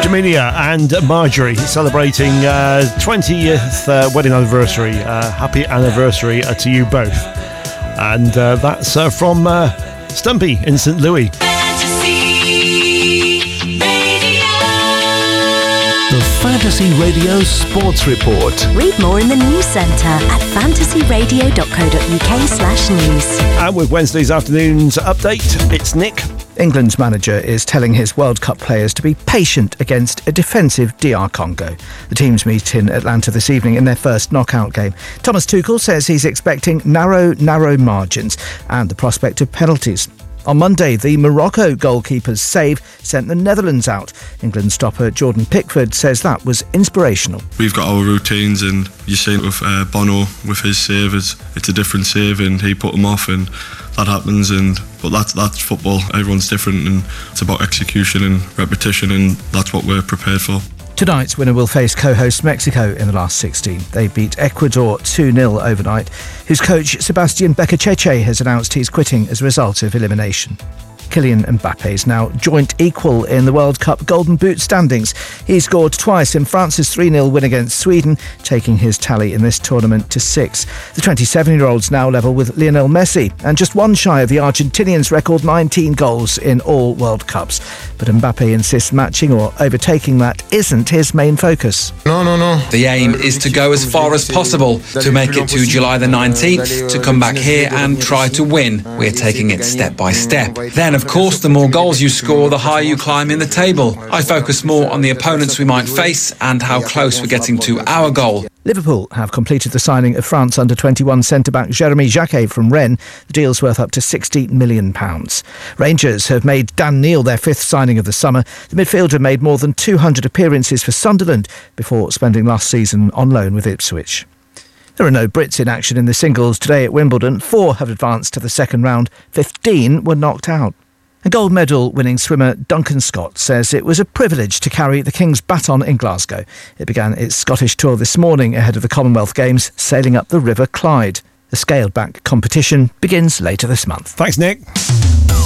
Jamelia and Marjorie celebrating 20th wedding anniversary. Happy anniversary to you both. And that's from Stumpy in St. Louis. The Fantasy Radio Sports Report. Read more in the news centre at fantasyradio.co.uk/news. And with Wednesday's afternoon's update, it's Nick. England's manager is telling his World Cup players to be patient against a defensive DR Congo. The teams meet in Atlanta this evening in their first knockout game. Thomas Tuchel says he's expecting narrow margins and the prospect of penalties. On Monday, the Morocco goalkeeper's save sent the Netherlands out. England stopper Jordan Pickford says that was inspirational. We've got our routines, and you see it with Bono with his save. It's a different save, and he put them off, and that happens. But that's football. Everyone's different, and it's about execution and repetition, and that's what we're prepared for. Tonight's winner will face co-host Mexico in the last 16. They beat Ecuador 2-0 overnight, whose coach Sebastian Beccacheche has announced he's quitting as a result of elimination. Kylian Mbappe is now joint equal in the World Cup Golden Boot standings. He scored twice in France's 3-0 win against Sweden, taking his tally in this tournament to 6. The 27-year-old's now level with Lionel Messi and just one shy of the Argentinian's record 19 goals in all World Cups. But Mbappe insists matching or overtaking that isn't his main focus. No. The aim is to go as far as possible, to make it to July the 19th, to come back here and try to win. We're taking it step by step. Then, of course, the more goals you score, the higher you climb in the table. I focus more on the opponents we might face and how close we're getting to our goal. Liverpool have completed the signing of France under-21 centre-back Jeremy Jacquet from Rennes. The deal's worth up to £60 million. Rangers have made Dan Neil their fifth signing of the summer. The midfielder made more than 200 appearances for Sunderland before spending last season on loan with Ipswich. There are no Brits in action in the singles today at Wimbledon. 4 have advanced to the second round. 15 were knocked out. A gold medal winning swimmer Duncan Scott says it was a privilege to carry the King's baton in Glasgow. It began its Scottish tour this morning ahead of the Commonwealth Games, sailing up the River Clyde. The scaled-back competition begins later this month. Thanks, Nick.